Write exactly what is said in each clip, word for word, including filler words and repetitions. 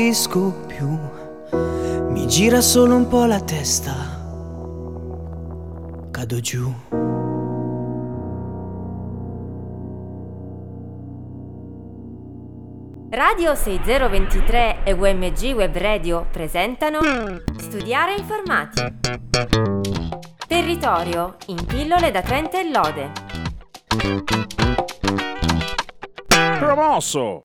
Riesco più, mi gira solo un po' la testa, cado giù. Radio sei zero due tre e U M G Web Radio presentano Studiare Informati. Territorio in pillole da Trento e Lode. Promosso!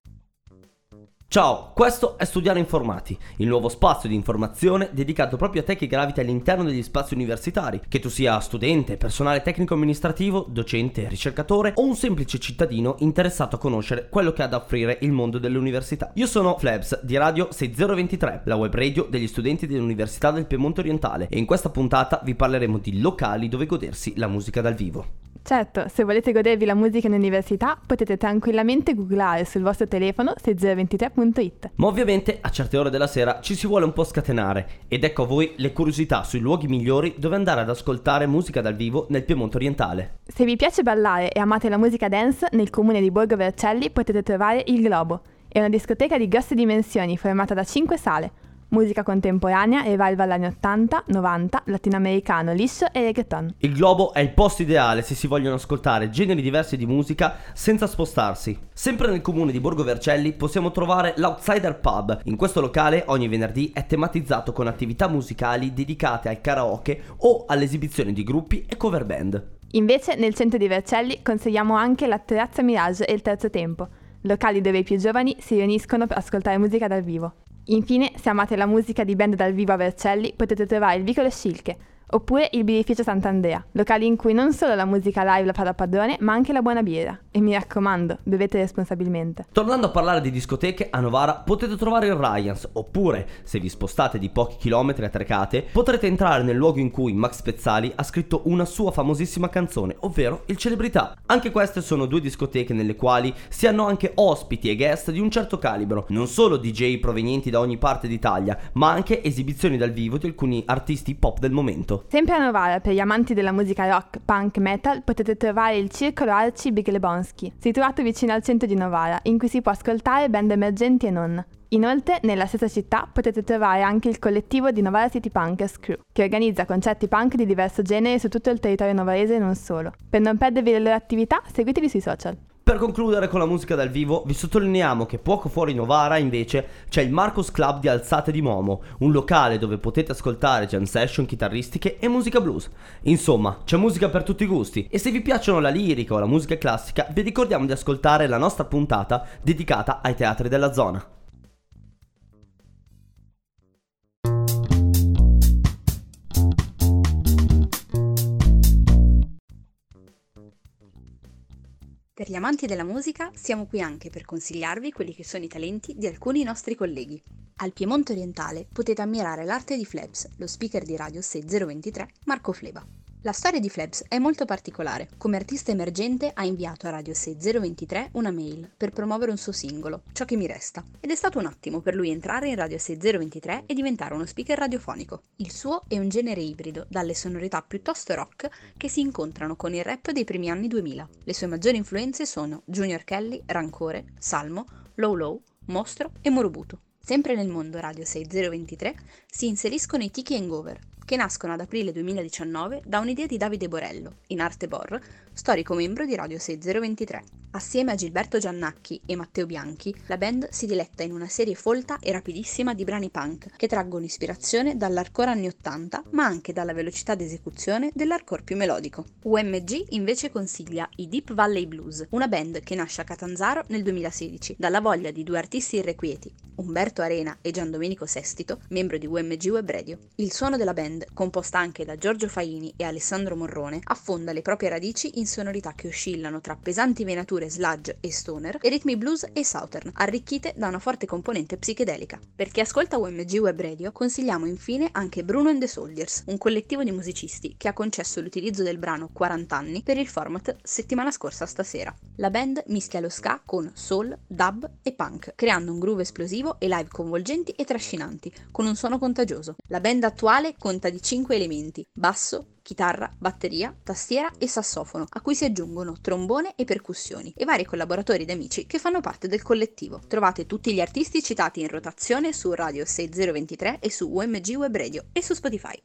Ciao, questo è Studiare Informati, il nuovo spazio di informazione dedicato proprio a te che gravita all'interno degli spazi universitari, che tu sia studente, personale tecnico-amministrativo, docente, ricercatore o un semplice cittadino interessato a conoscere quello che ha da offrire il mondo delle università. Io sono Flebs di Radio sei zero due tre, la web radio degli studenti dell'Università del Piemonte Orientale, e in questa puntata vi parleremo di locali dove godersi la musica dal vivo. Certo, se volete godervi la musica in università potete tranquillamente googlare sul vostro telefono sei zero due tre punto it. Ma ovviamente a certe ore della sera ci si vuole un po' scatenare, ed ecco a voi le curiosità sui luoghi migliori dove andare ad ascoltare musica dal vivo nel Piemonte Orientale. Se vi piace ballare e amate la musica dance, nel comune di Borgo Vercelli potete trovare Il Globo. È una discoteca di grosse dimensioni formata da cinque sale. Musica contemporanea e revival anni ottanta, novanta, latinoamericano, liscio e reggaeton. Il Globo è il posto ideale se si vogliono ascoltare generi diversi di musica senza spostarsi. Sempre nel comune di Borgo Vercelli possiamo trovare l'Outsider Pub. In questo locale ogni venerdì è tematizzato con attività musicali dedicate al karaoke o all'esibizione di gruppi e cover band. Invece nel centro di Vercelli consigliamo anche la Terrazza Mirage e il Terzo Tempo, locali dove i più giovani si riuniscono per ascoltare musica dal vivo. Infine, se amate la musica di band dal vivo a Vercelli, potete trovare il Vicolo Scilche, oppure il Birrificio Sant'Andrea, locali in cui non solo la musica live la fa da padrone, ma anche la buona birra. E mi raccomando, bevete responsabilmente. Tornando a parlare di discoteche, a Novara potete trovare il Ryans, oppure, se vi spostate di pochi chilometri a Trecate, potrete entrare nel luogo in cui Max Pezzali ha scritto una sua famosissima canzone, ovvero il Celebrità. Anche queste sono due discoteche nelle quali si hanno anche ospiti e guest di un certo calibro, non solo D J provenienti da ogni parte d'Italia, ma anche esibizioni dal vivo di alcuni artisti pop del momento. Sempre a Novara, per gli amanti della musica rock, punk, metal, potete trovare il Circolo Arci Big Lebowski, situato vicino al centro di Novara, in cui si può ascoltare band emergenti e non. Inoltre, nella stessa città potete trovare anche il collettivo di Novara City Punkers Crew, che organizza concerti punk di diverso genere su tutto il territorio novarese e non solo. Per non perdervi le loro attività, seguitevi sui social. Per concludere con la musica dal vivo, vi sottolineiamo che poco fuori Novara, invece, c'è il Marcos Club di Alzate di Momo, un locale dove potete ascoltare jam session chitarristiche e musica blues. Insomma, c'è musica per tutti i gusti, e se vi piacciono la lirica o la musica classica, vi ricordiamo di ascoltare la nostra puntata dedicata ai teatri della zona. Per gli amanti della musica siamo qui anche per consigliarvi quelli che sono i talenti di alcuni nostri colleghi. Al Piemonte Orientale potete ammirare l'arte di Flebs, lo speaker di Radio sei zero due tre, Marco Fleba. La storia di Flebs è molto particolare. Come artista emergente ha inviato a Radio sei zero due tre una mail per promuovere un suo singolo, Ciò che mi resta, ed è stato un attimo per lui entrare in Radio sei zero due tre e diventare uno speaker radiofonico. Il suo è un genere ibrido, dalle sonorità piuttosto rock che si incontrano con il rap dei primi anni duemila. Le sue maggiori influenze sono Junior Kelly, Rancore, Salmo, Low Low, Mostro e Morobuto. Sempre nel mondo Radio sei zero due tre si inseriscono i Tiki Hangover, che nascono ad aprile duemiladiciannove da un'idea di Davide Borello, in arte Bor, storico membro di Radio sei zero due tre. Assieme a Gilberto Giannacchi e Matteo Bianchi, la band si diletta in una serie folta e rapidissima di brani punk che traggono ispirazione dall'hardcore anni ottanta, ma anche dalla velocità d'esecuzione dell'hardcore più melodico. U M G invece consiglia i Deep Valley Blues, una band che nasce a Catanzaro nel duemilasedici, dalla voglia di due artisti irrequieti, Umberto Arena e Gian Domenico Sestito, membro di U M G Web Radio. Il suono della band, composta anche da Giorgio Faini e Alessandro Morrone, affonda le proprie radici in sonorità che oscillano tra pesanti venature sludge e stoner e ritmi blues e southern, arricchite da una forte componente psichedelica. Per chi ascolta U M G Web Radio consigliamo infine anche Bruno and the Soldiers, un collettivo di musicisti che ha concesso l'utilizzo del brano quaranta anni per il format Settimana scorsa stasera. La band mischia lo ska con soul, dub e punk, creando un groove esplosivo e live coinvolgenti e trascinanti, con un suono contagioso. La band attuale conta composta di cinque elementi: basso, chitarra, batteria, tastiera e sassofono, a cui si aggiungono trombone e percussioni, e vari collaboratori ed amici che fanno parte del collettivo. Trovate tutti gli artisti citati in rotazione su Radio sei zero due tre e su U M G Web Radio e su Spotify.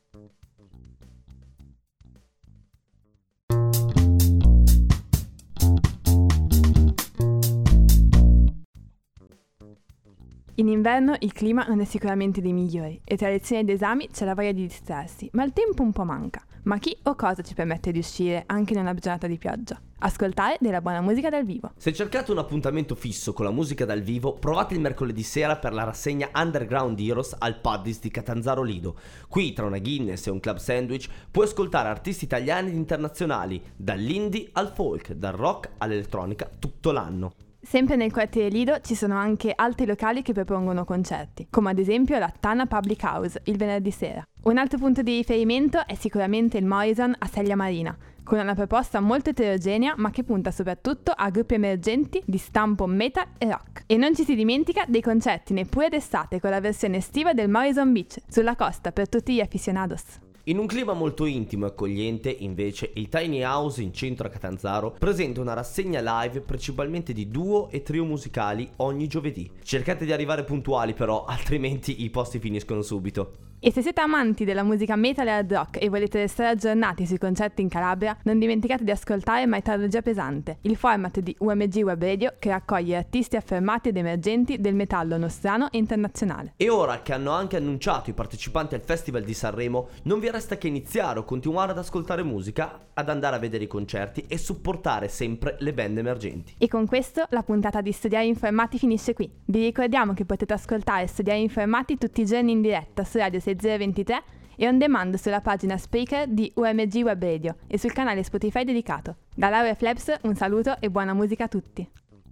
In inverno il clima non è sicuramente dei migliori e tra lezioni ed esami c'è la voglia di distrarsi, ma il tempo un po' manca. Ma chi o cosa ci permette di uscire anche in una giornata di pioggia? Ascoltare della buona musica dal vivo. Se cercate un appuntamento fisso con la musica dal vivo, provate il mercoledì sera per la rassegna Underground Heroes al Paddis di Catanzaro Lido. Qui, tra una Guinness e un club sandwich, puoi ascoltare artisti italiani ed internazionali, dall'indie al folk, dal rock all'elettronica, tutto l'anno. Sempre nel quartiere Lido ci sono anche altri locali che propongono concerti, come ad esempio la Tana Public House, il venerdì sera. Un altro punto di riferimento è sicuramente il Morrison a Seglia Marina, con una proposta molto eterogenea ma che punta soprattutto a gruppi emergenti di stampo metal e rock. E non ci si dimentica dei concerti neppure d'estate con la versione estiva del Morrison Beach, sulla costa per tutti gli aficionados. In un clima molto intimo e accogliente, invece, il Tiny House in centro a Catanzaro presenta una rassegna live principalmente di duo e trio musicali ogni giovedì. Cercate di arrivare puntuali però, altrimenti i posti finiscono subito. E se siete amanti della musica metal e hard rock e volete restare aggiornati sui concerti in Calabria, non dimenticate di ascoltare Metallogia Pesante, il format di U M G Web Radio che raccoglie artisti affermati ed emergenti del metallo nostrano e internazionale. E ora che hanno anche annunciato i partecipanti al Festival di Sanremo, non vi resta che iniziare o continuare ad ascoltare musica, ad andare a vedere i concerti e supportare sempre le band emergenti. E con questo la puntata di Studiare Informati finisce qui. Vi ricordiamo che potete ascoltare Studiare Informati tutti i giorni in diretta su Radio sei zero due tre e on demand sulla pagina Spreaker di U M G Web Radio e sul canale Spotify dedicato. Da Laura e Flaps un saluto e buona musica a tutti.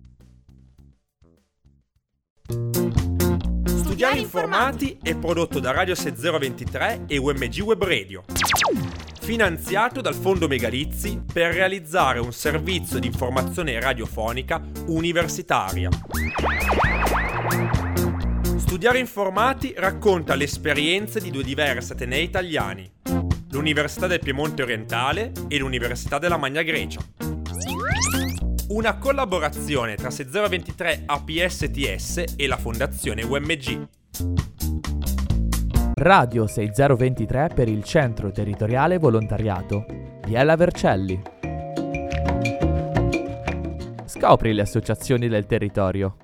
Studiare Informati è prodotto da Radio sei zero due tre e U M G Web Radio, finanziato dal Fondo Megalizzi per realizzare un servizio di informazione radiofonica universitaria. Studiare Informati racconta le esperienze di due diversi atenei italiani, l'Università del Piemonte Orientale e l'Università della Magna Grecia. Una collaborazione tra sei zero due tre A P S T S e la Fondazione U M G. Radio sei zero due tre per il Centro Territoriale Volontariato. Biella Vercelli. Scopri le associazioni del territorio.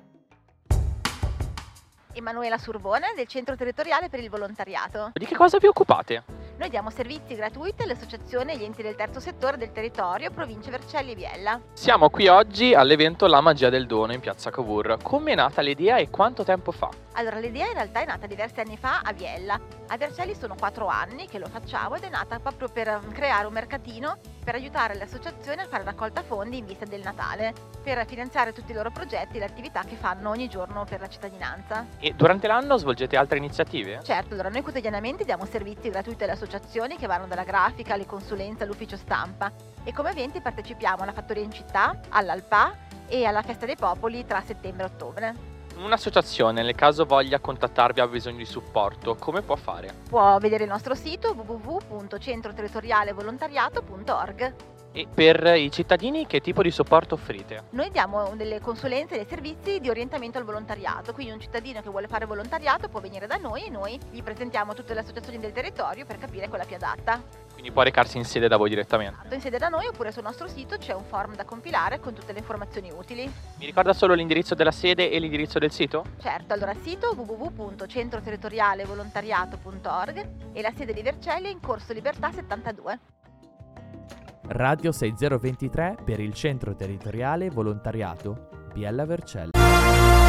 Emanuela Surbone del Centro Territoriale per il Volontariato. Di che cosa vi occupate? Noi diamo servizi gratuiti alle associazioni e agli enti del terzo settore del territorio, province Vercelli e Biella. Siamo qui oggi all'evento La Magia del Dono in piazza Cavour. Come è nata l'idea e quanto tempo fa? Allora, l'idea in realtà è nata diversi anni fa a Biella. A Vercelli sono quattro anni che lo facciamo ed è nata proprio per creare un mercatino per aiutare le associazioni a fare raccolta fondi in vista del Natale, per finanziare tutti i loro progetti e le attività che fanno ogni giorno per la cittadinanza. E durante l'anno svolgete altre iniziative? Certo, allora noi quotidianamente diamo servizi gratuiti alle associazioni che vanno dalla grafica alle consulenze all'ufficio stampa e come eventi partecipiamo alla Fattoria in Città, all'Alpa e alla Festa dei Popoli tra settembre e ottobre. Un'associazione, nel caso voglia contattarvi, ha bisogno di supporto, come può fare? Può vedere il nostro sito w w w punto centro territoriale volontariato punto org. E per i cittadini che tipo di supporto offrite? Noi diamo delle consulenze e dei servizi di orientamento al volontariato, quindi un cittadino che vuole fare volontariato può venire da noi e noi gli presentiamo tutte le associazioni del territorio per capire quella più adatta. Quindi può recarsi in sede da voi direttamente? In sede da noi oppure sul nostro sito c'è un form da compilare con tutte le informazioni utili. Mi ricorda solo l'indirizzo della sede e l'indirizzo del sito? Certo, allora sito w w w punto centro territoriale volontariato punto org e la sede di Vercelli è in Corso Libertà settantadue. Radio sei zero due tre per il Centro Territoriale Volontariato Biella Vercelli.